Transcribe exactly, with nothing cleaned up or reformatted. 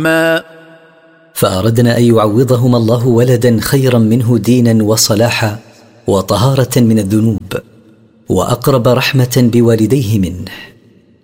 ما فأردنا أن يعوضهما الله ولدا خيرا منه دينا وصلاحا وطهارة من الذنوب وأقرب رحمة بوالديه منه.